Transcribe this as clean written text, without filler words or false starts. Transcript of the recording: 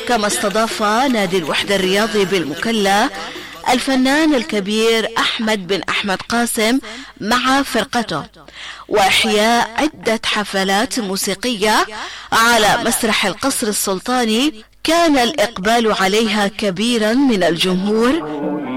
كما استضاف نادي الوحدة الرياضي بالمكلا الفنان الكبير أحمد بن أحمد قاسم مع فرقته، وإحياء عدة حفلات موسيقية على مسرح القصر السلطاني كان الإقبال عليها كبيرا من الجمهور